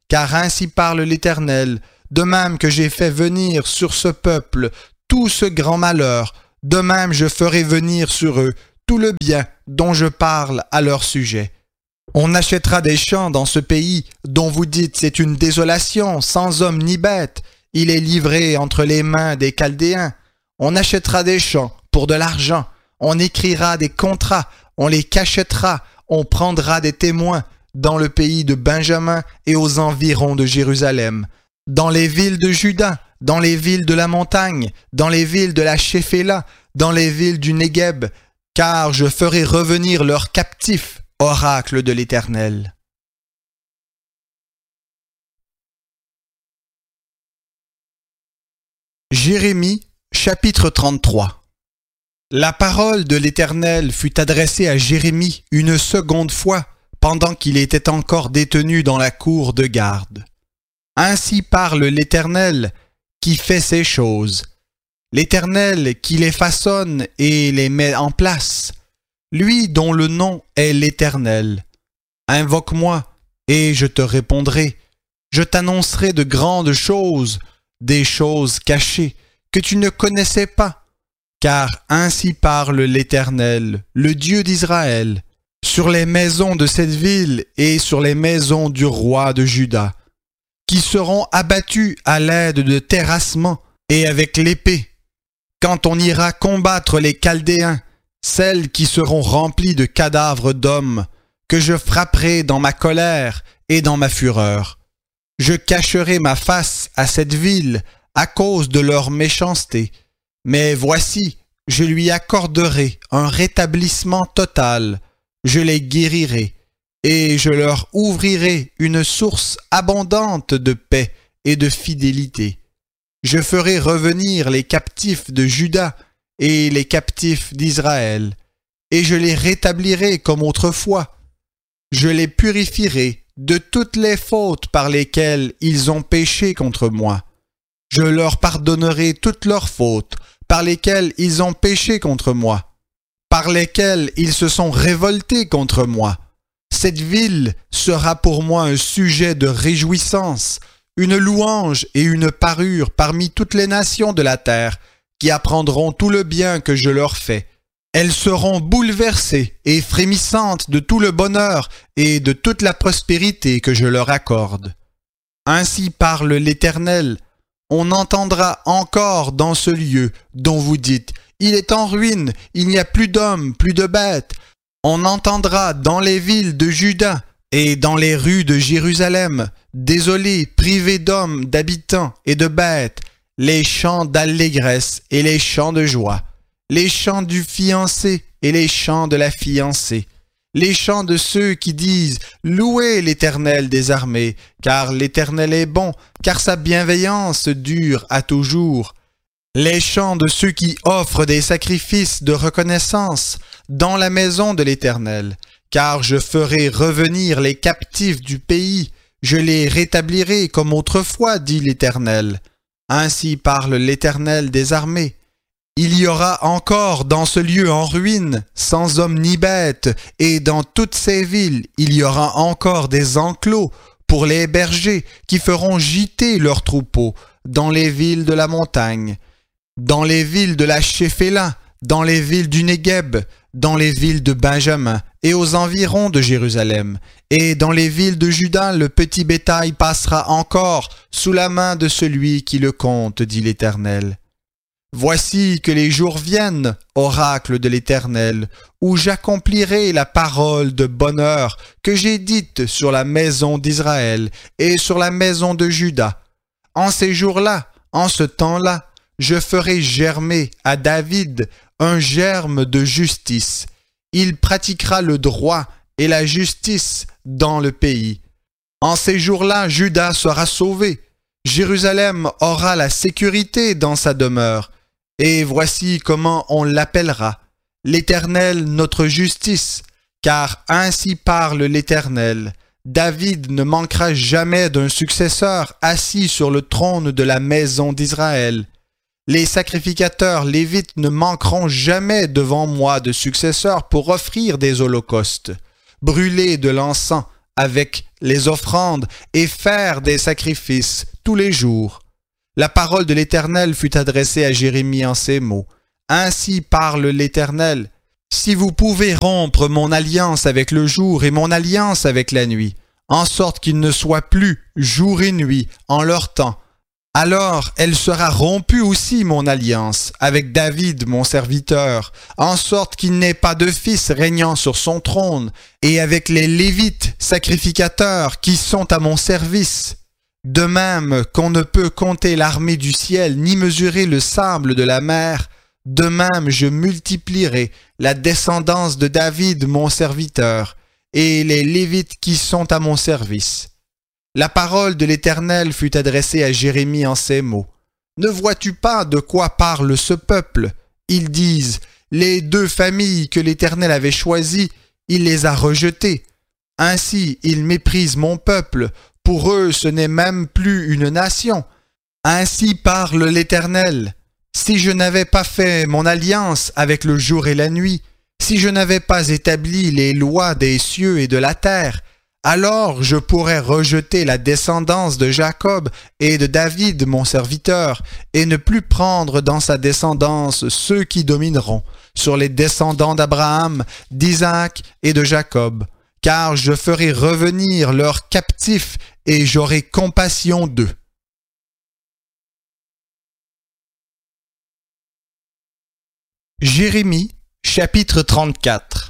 [SPEAKER 1] car ainsi parle l'Éternel, de même que j'ai fait venir sur ce peuple tout ce grand malheur, de même je ferai venir sur eux tout le bien dont je parle à leur sujet. On achètera des champs dans ce pays dont vous dites c'est une désolation, sans homme ni bête, il est livré entre les mains des Chaldéens. On achètera des champs pour de l'argent, on écrira des contrats, on les cachètera, on prendra des témoins dans le pays de Benjamin et aux environs de Jérusalem, dans les villes de Juda, dans les villes de la montagne, dans les villes de la Shéphéla, dans les villes du Négueb, car je ferai revenir leurs captifs, oracle de l'Éternel. Jérémie, chapitre 33. La parole de l'Éternel fut adressée à Jérémie une seconde fois, pendant qu'il était encore détenu dans la cour de garde. Ainsi parle l'Éternel, qui fait ces choses, l'Éternel qui les façonne et les met en place, lui dont le nom est l'Éternel. Invoque-moi, et je te répondrai, je t'annoncerai de grandes choses, des choses cachées, que tu ne connaissais pas, car ainsi parle l'Éternel, le Dieu d'Israël, sur les maisons de cette ville et sur les maisons du roi de Juda, qui seront abattues à l'aide de terrassements et avec l'épée, quand on ira combattre les Chaldéens, celles qui seront remplies de cadavres d'hommes, que je frapperai dans ma colère et dans ma fureur. Je cacherai ma face à cette ville à cause de leur méchanceté, mais voici, je lui accorderai un rétablissement total, je les guérirai, et je leur ouvrirai une source abondante de paix et de fidélité. Je ferai revenir les captifs de Juda et les captifs d'Israël, et je les rétablirai comme autrefois. Je les purifierai de toutes les fautes par lesquelles ils ont péché contre moi. Je leur pardonnerai toutes leurs fautes par lesquelles ils ont péché contre moi, par lesquelles ils se sont révoltés contre moi. Cette ville sera pour moi un sujet de réjouissance, une louange et une parure parmi toutes les nations de la terre, qui apprendront tout le bien que je leur fais. Elles seront bouleversées et frémissantes de tout le bonheur et de toute la prospérité que je leur accorde. Ainsi parle l'Éternel, on entendra encore dans ce lieu dont vous dites « Il est en ruine, il n'y a plus d'hommes, plus de bêtes ». On entendra dans les villes de Juda et dans les rues de Jérusalem, désolés, privés d'hommes, d'habitants et de bêtes, les chants d'allégresse et les chants de joie, les chants du fiancé et les chants de la fiancée, les chants de ceux qui disent « Louez l'Éternel des armées, car l'Éternel est bon, car sa bienveillance dure à toujours. » Les chants de ceux qui offrent des sacrifices de reconnaissance dans la maison de l'Éternel, car je ferai revenir les captifs du pays, je les rétablirai comme autrefois, dit l'Éternel. Ainsi parle l'Éternel des armées. Il y aura encore dans ce lieu en ruine, sans homme ni bête, et dans toutes ces villes, il y aura encore des enclos pour les bergers qui feront gîter leurs troupeaux dans les villes de la montagne, dans les villes de la Shéphéla, dans les villes du Négueb, dans les villes de Benjamin et aux environs de Jérusalem, et dans les villes de Juda, le petit bétail passera encore sous la main de celui qui le compte, dit l'Éternel. Voici que les jours viennent, oracle de l'Éternel, où j'accomplirai la parole de bonheur que j'ai dite sur la maison d'Israël et sur la maison de Juda. En ces jours-là, en ce temps-là, je ferai germer à David un germe de justice. Il pratiquera le droit et la justice dans le pays. En ces jours-là, Juda sera sauvé. Jérusalem aura la sécurité dans sa demeure. Et voici comment on l'appellera, l'Éternel notre justice, car ainsi parle l'Éternel. David ne manquera jamais d'un successeur assis sur le trône de la maison d'Israël. Les sacrificateurs lévites ne manqueront jamais devant moi de successeurs pour offrir des holocaustes, brûler de l'encens avec les offrandes et faire des sacrifices tous les jours. La parole de l'Éternel fut adressée à Jérémie en ces mots. Ainsi parle l'Éternel. Si vous pouvez rompre mon alliance avec le jour et mon alliance avec la nuit, en sorte qu'il ne soit plus jour et nuit en leur temps, alors elle sera rompue aussi mon alliance avec David mon serviteur, en sorte qu'il n'ait pas de fils régnant sur son trône, et avec les Lévites sacrificateurs qui sont à mon service. De même qu'on ne peut compter l'armée du ciel ni mesurer le sable de la mer, de même je multiplierai la descendance de David mon serviteur, et les Lévites qui sont à mon service. La parole de l'Éternel fut adressée à Jérémie en ces mots. Ne vois-tu pas de quoi parle ce peuple? Ils disent, les 2 familles que l'Éternel avait choisies, il les a rejetées. Ainsi, ils méprisent mon peuple. Pour eux, ce n'est même plus une nation. Ainsi parle l'Éternel. Si je n'avais pas fait mon alliance avec le jour et la nuit, si je n'avais pas établi les lois des cieux et de la terre, alors je pourrais rejeter la descendance de Jacob et de David mon serviteur, et ne plus prendre dans sa descendance ceux qui domineront sur les descendants d'Abraham, d'Isaac et de Jacob, car je ferai revenir leurs captifs et j'aurai compassion d'eux. Jérémie, chapitre 34.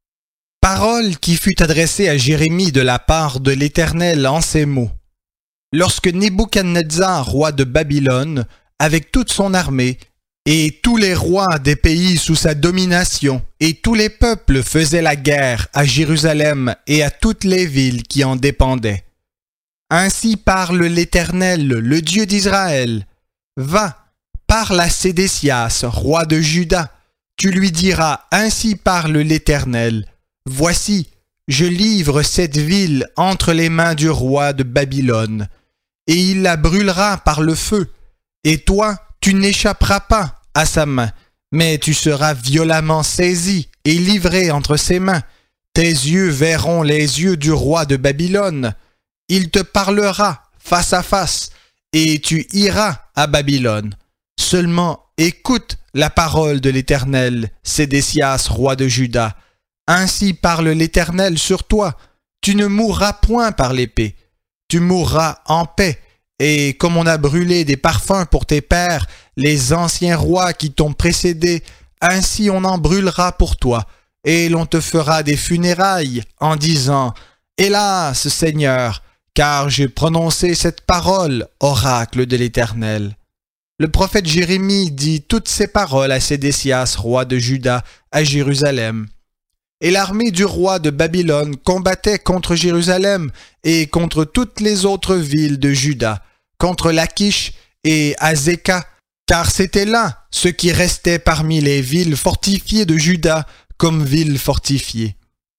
[SPEAKER 1] Parole qui fut adressée à Jérémie de la part de l'Éternel en ces mots. Lorsque Nebuchadnezzar, roi de Babylone, avec toute son armée, et tous les rois des pays sous sa domination, et tous les peuples faisaient la guerre à Jérusalem et à toutes les villes qui en dépendaient. Ainsi parle l'Éternel, le Dieu d'Israël. Va, parle à Sédécias, roi de Juda. Tu lui diras, ainsi parle l'Éternel. Voici, je livre cette ville entre les mains du roi de Babylone, et il la brûlera par le feu, et toi, tu n'échapperas pas à sa main, mais tu seras violemment saisi et livré entre ses mains. Tes yeux verront les yeux du roi de Babylone. Il te parlera face à face, et tu iras à Babylone. Seulement écoute la parole de l'Éternel, Sédécias, roi de Juda. Ainsi parle l'Éternel sur toi, tu ne mourras point par l'épée, tu mourras en paix, et comme on a brûlé des parfums pour tes pères, les anciens rois qui t'ont précédé, ainsi on en brûlera pour toi, et l'on te fera des funérailles en disant « Hélas, Seigneur, car j'ai prononcé cette parole, oracle de l'Éternel. » Le prophète Jérémie dit toutes ces paroles à Sédécias, roi de Juda, à Jérusalem. Et l'armée du roi de Babylone combattait contre Jérusalem et contre toutes les autres villes de Juda, contre Lachish et Azéka, car c'était là ce qui restait parmi les villes fortifiées de Juda comme villes fortifiées.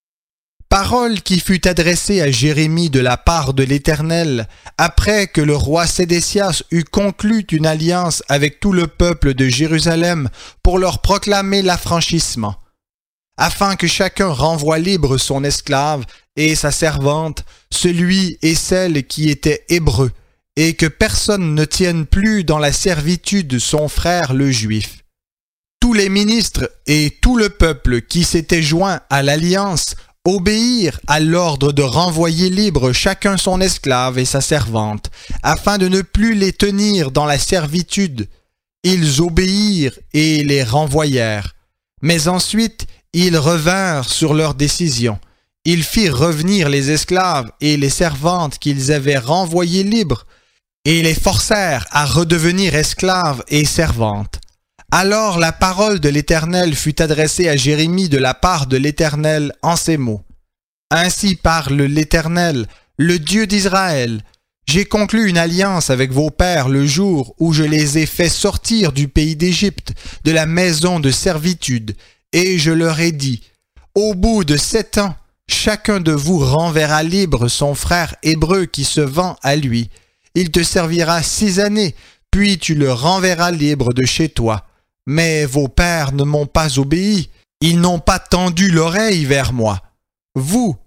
[SPEAKER 1] Parole qui fut adressée à Jérémie de la part de l'Éternel, après que le roi Sédécias eut conclu une alliance avec tout le peuple de Jérusalem pour leur proclamer l'affranchissement, afin que chacun renvoie libre son esclave et sa servante, celui et celle qui étaient hébreux, et que personne ne tienne plus dans la servitude son frère le juif. Tous les ministres et tout le peuple qui s'étaient joints à l'alliance obéirent à l'ordre de renvoyer libre chacun son esclave et sa servante, afin de ne plus les tenir dans la servitude. Ils obéirent et les renvoyèrent. Mais ensuite, ils revinrent sur leur décision. Ils firent revenir les esclaves et les servantes qu'ils avaient renvoyés libres, et les forcèrent à redevenir esclaves et servantes. Alors la parole de l'Éternel fut adressée à Jérémie de la part de l'Éternel en ces mots. Ainsi parle l'Éternel, le Dieu d'Israël. J'ai conclu une alliance avec vos pères le jour où je les ai fait sortir du pays d'Égypte, de la maison de servitude, et je leur ai dit, au bout de 7 ans, chacun de vous renverra libre son frère hébreu qui se vend à lui. Il te servira 6 années, puis tu le renverras libre de chez toi. Mais vos pères ne m'ont pas obéi, ils n'ont pas tendu l'oreille vers moi. Vous,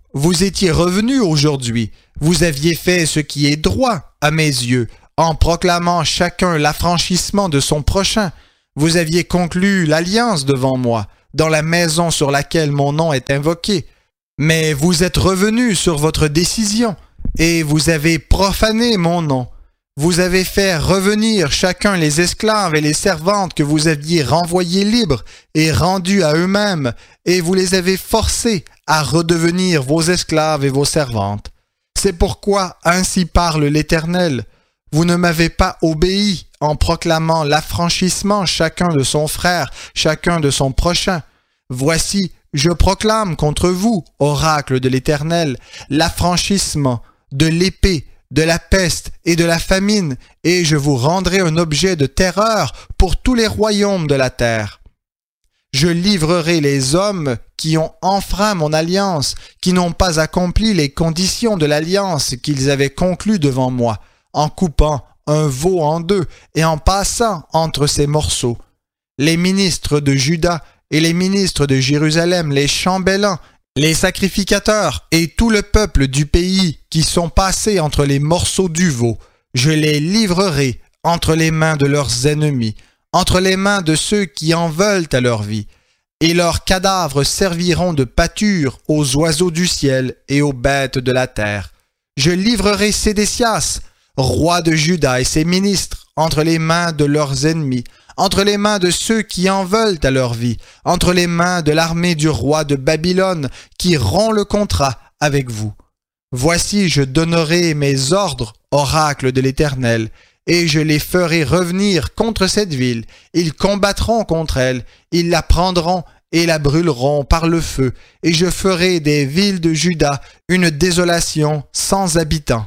[SPEAKER 1] vous étiez revenus aujourd'hui, vous aviez fait ce qui est droit à mes yeux, en proclamant chacun l'affranchissement de son prochain. Vous aviez conclu l'alliance devant moi, dans la maison sur laquelle mon nom est invoqué. Mais vous êtes revenus sur votre décision, et vous avez profané mon nom. Vous avez fait revenir chacun les esclaves et les servantes que vous aviez renvoyés libres et rendus à eux-mêmes, et vous les avez forcés à redevenir vos esclaves et vos servantes. C'est pourquoi ainsi parle l'Éternel. Vous ne m'avez pas obéi en proclamant l'affranchissement chacun de son frère, chacun de son prochain. Voici, je proclame contre vous, oracle de l'Éternel, l'affranchissement de l'épée, de la peste et de la famine, et je vous rendrai un objet de terreur pour tous les royaumes de la terre. Je livrerai les hommes qui ont enfreint mon alliance, qui n'ont pas accompli les conditions de l'alliance qu'ils avaient conclue devant moi, en coupant un veau en deux et en passant entre ses morceaux. Les ministres de Juda et les ministres de Jérusalem, les chambellans, les sacrificateurs et tout le peuple du pays qui sont passés entre les morceaux du veau, je les livrerai entre les mains de leurs ennemis, entre les mains de ceux qui en veulent à leur vie, et leurs cadavres serviront de pâture aux oiseaux du ciel et aux bêtes de la terre. Je livrerai Sédécias, roi de Juda et ses ministres, entre les mains de leurs ennemis, entre les mains de ceux qui en veulent à leur vie, entre les mains de l'armée du roi de Babylone qui rompt le contrat avec vous. Voici, je donnerai mes ordres, oracle de l'Éternel, et je les ferai revenir contre cette ville. Ils combattront contre elle, ils la prendront et la brûleront par le feu, et je ferai des villes de Juda une désolation sans habitants.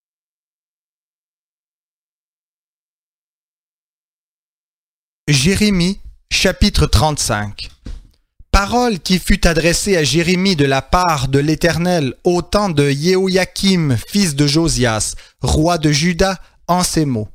[SPEAKER 1] Jérémie, chapitre 35. Parole qui fut adressée à Jérémie de la part de l'Éternel au temps de Jéhoïakim, fils de Josias, roi de Juda, en ces mots.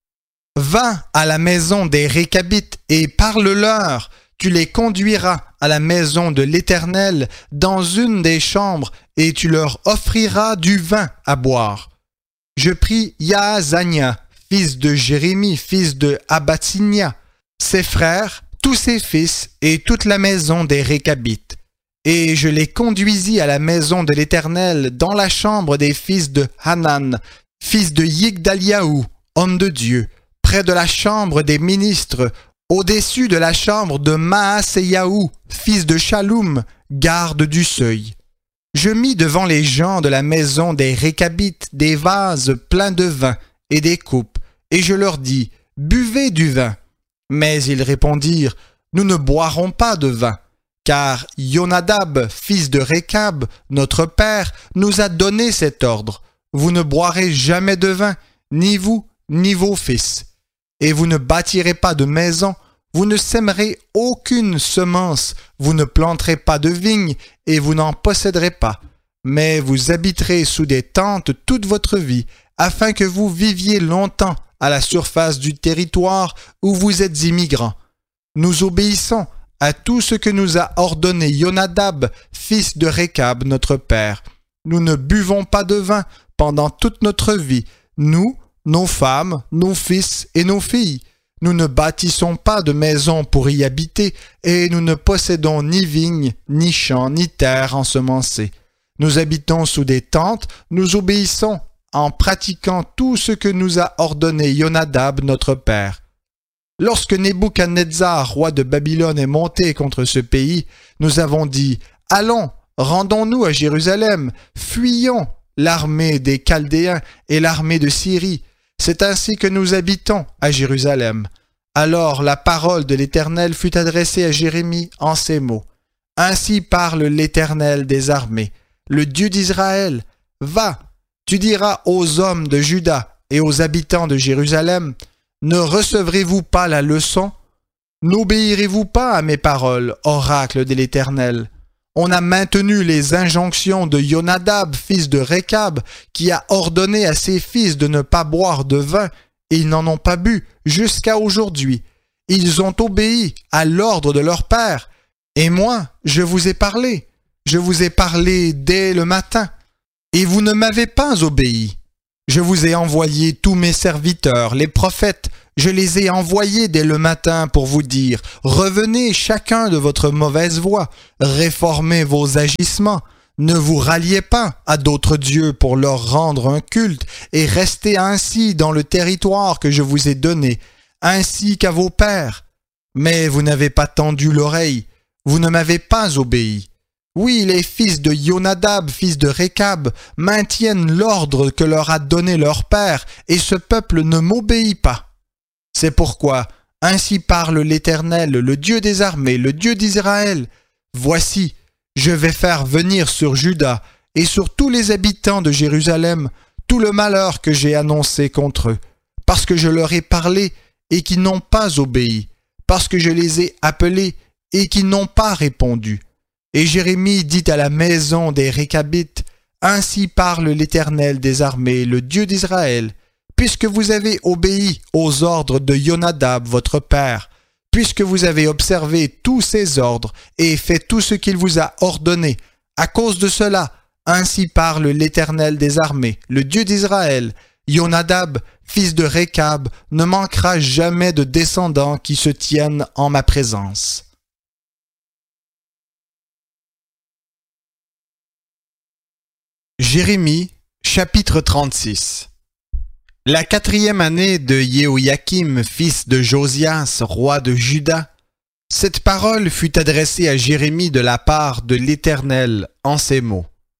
[SPEAKER 1] Va à la maison des Récabites et parle-leur, tu les conduiras à la maison de l'Éternel dans une des chambres et tu leur offriras du vin à boire. Je pris Yaazania, fils de Jérémie, fils de Abatsinia, ses frères, tous ses fils et toute la maison des Récabites. Et je les conduisis à la maison de l'Éternel dans la chambre des fils de Hanan, fils de Yigdaliahu, homme de Dieu, près de la chambre des ministres, au-dessus de la chambre de Maaseyahu, fils de Shaloum, garde du seuil. Je mis devant les gens de la maison des Récabites des vases pleins de vin et des coupes, et je leur dis, « Buvez du vin !» Mais ils répondirent, « Nous ne boirons pas de vin, car Yonadab, fils de Récab, notre père, nous a donné cet ordre. Vous ne boirez jamais de vin, ni vous, ni vos fils. Et vous ne bâtirez pas de maison, vous ne sèmerez aucune semence, vous ne planterez pas de vigne, et vous n'en posséderez pas. Mais vous habiterez sous des tentes toute votre vie, afin que vous viviez longtemps à la surface du territoire où vous êtes immigrants. Nous obéissons à tout ce que nous a ordonné Yonadab, fils de Récab, notre père. Nous ne buvons pas de vin pendant toute notre vie, nous, nos femmes, nos fils et nos filles. Nous ne bâtissons pas de maison pour y habiter, et nous ne possédons ni vignes, ni champs, ni terres ensemencées. Nous habitons sous des tentes, nous obéissons en pratiquant tout ce que nous a ordonné Yonadab, notre père. Lorsque Nebuchadnezzar, roi de Babylone, est monté contre ce pays, nous avons dit, « Allons, rendons-nous à Jérusalem, fuyons l'armée des Chaldéens et l'armée de Syrie. C'est ainsi que nous habitons à Jérusalem. » Alors la parole de l'Éternel fut adressée à Jérémie en ces mots. « Ainsi parle l'Éternel des armées, le Dieu d'Israël. Va, tu diras aux hommes de Juda et aux habitants de Jérusalem, ne recevrez-vous pas la leçon? N'obéirez-vous pas à mes paroles, oracle de l'Éternel? On a maintenu les injonctions de Yonadab, fils de Récab, qui a ordonné à ses fils de ne pas boire de vin, et ils n'en ont pas bu jusqu'à aujourd'hui. Ils ont obéi à l'ordre de leur père, et moi, je vous ai parlé. Je vous ai parlé dès le matin, et vous ne m'avez pas obéi. Je vous ai envoyé tous mes serviteurs, les prophètes, je les ai envoyés dès le matin pour vous dire, revenez chacun de votre mauvaise voie, réformez vos agissements, ne vous ralliez pas à d'autres dieux pour leur rendre un culte, et restez ainsi dans le territoire que je vous ai donné, ainsi qu'à vos pères. Mais vous n'avez pas tendu l'oreille, vous ne m'avez pas obéi. Oui, les fils de Yonadab, fils de Récab, maintiennent l'ordre que leur a donné leur père, et ce peuple ne m'obéit pas. C'est pourquoi, ainsi parle l'Éternel, le Dieu des armées, le Dieu d'Israël. Voici, je vais faire venir sur Juda et sur tous les habitants de Jérusalem tout le malheur que j'ai annoncé contre eux, parce que je leur ai parlé et qu'ils n'ont pas obéi, parce que je les ai appelés et qu'ils n'ont pas répondu. Et Jérémie dit à la maison des Récabites, « Ainsi parle l'Éternel des armées, le Dieu d'Israël, puisque vous avez obéi aux ordres de Yonadab, votre père, puisque vous avez observé tous ses ordres et fait tout ce qu'il vous a ordonné, à cause de cela, ainsi parle l'Éternel des armées, le Dieu d'Israël, Yonadab, fils de Récab, ne manquera jamais de descendants qui se tiennent en ma présence. » Jérémie, chapitre 36. La 4e année de Jéhoïakim, fils de Josias, roi de Juda, cette parole fut adressée à Jérémie de la part de l'Éternel en ces mots.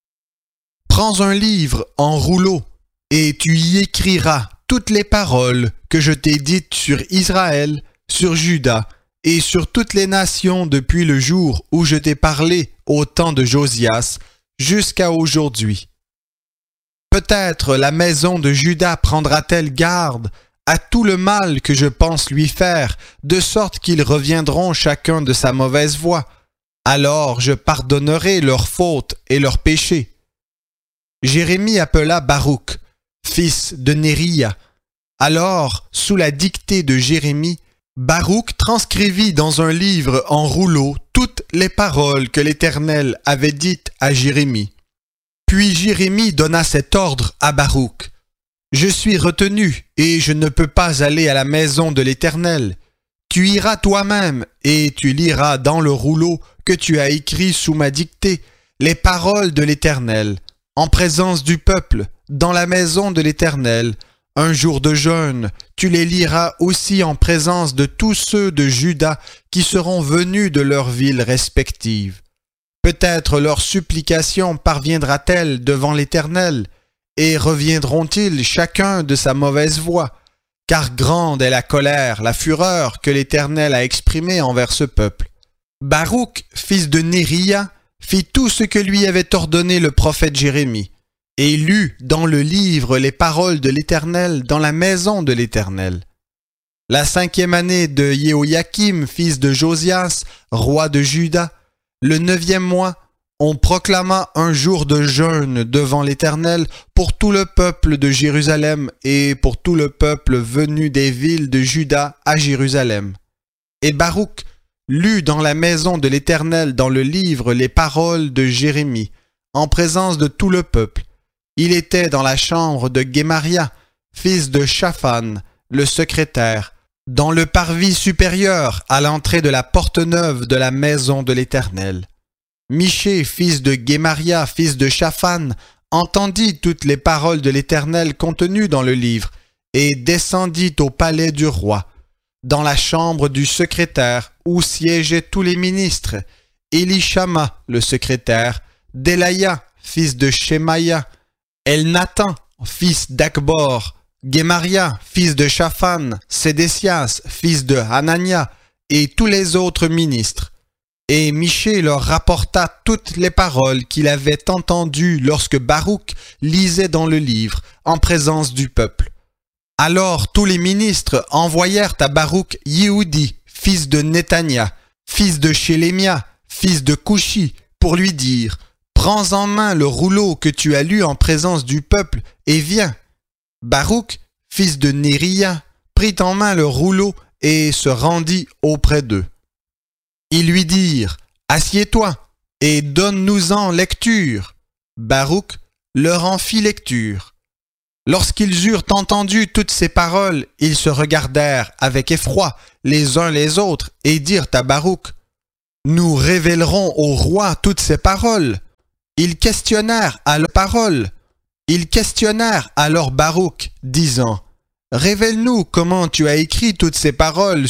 [SPEAKER 1] Prends un livre en rouleau, et tu y écriras toutes les paroles que je t'ai dites sur Israël, sur Juda, et sur toutes les nations depuis le jour où je t'ai parlé au temps de Josias, jusqu'à aujourd'hui. Peut-être la maison de Juda prendra-t-elle garde à tout le mal que je pense lui faire, de sorte qu'ils reviendront chacun de sa mauvaise voie. Alors je pardonnerai leurs fautes et leurs péchés. Jérémie appela Baruch, fils de Néria. Alors, sous la dictée de Jérémie, Baruch transcrivit dans un livre en rouleau toutes les paroles que l'Éternel avait dites à Jérémie. Puis Jérémie donna cet ordre à Baruch. « Je suis retenu et je ne peux pas aller à la maison de l'Éternel. Tu iras toi-même et tu liras dans le rouleau que tu as écrit sous ma dictée les paroles de l'Éternel, en présence du peuple, dans la maison de l'Éternel. Un jour de jeûne, tu les liras aussi en présence de tous ceux de Juda qui seront venus de leurs villes respectives. Peut-être leur supplication parviendra-t-elle devant l'Éternel, et reviendront-ils chacun de sa mauvaise voie, car grande est la colère, la fureur que l'Éternel a exprimée envers ce peuple. » Baruch, fils de Néria, fit tout ce que lui avait ordonné le prophète Jérémie, et lut dans le livre les paroles de l'Éternel dans la maison de l'Éternel. La 5e année de Jéhoïakim, fils de Josias, roi de Juda, le 9e mois, on proclama un jour de jeûne devant l'Éternel pour tout le peuple de Jérusalem et pour tout le peuple venu des villes de Juda à Jérusalem. Et Baruch lut dans la maison de l'Éternel dans le livre les paroles de Jérémie, en présence de tout le peuple. Il était dans la chambre de Guémaria, fils de Shaphan, le secrétaire, dans le parvis supérieur à l'entrée de la porte neuve de la maison de l'Éternel. Michée, fils de Guémaria, fils de Shaphan, entendit toutes les paroles de l'Éternel contenues dans le livre, et descendit au palais du roi, dans la chambre du secrétaire où siégeaient tous les ministres, Élishama, le secrétaire, Delaya, fils de Shemaïa, Elnathan, fils d'Akbor, Guémaria, fils de Shaphan, Sédécias, fils de Hanania, et tous les autres ministres. Et Michée leur rapporta toutes les paroles qu'il avait entendues lorsque Baruch lisait dans le livre, en présence du peuple. Alors tous les ministres envoyèrent à Baruch Yehudi, fils de Netania, fils de Shélémia, fils de Coushi, pour lui dire « Prends en main le rouleau que tu as lu en présence du peuple et viens. » Baruch, fils de Néria, prit en main le rouleau et se rendit auprès d'eux. Ils lui dirent « Assieds-toi, et donne-nous-en lecture. Baruch leur en fit lecture. Lorsqu'ils eurent entendu toutes ces paroles, ils se regardèrent avec effroi les uns les autres et dirent à Baruch, « Nous révélerons au roi toutes ces paroles. » Ils questionnèrent alors Baruch, disant, « Révèle-nous comment tu as écrit toutes ces paroles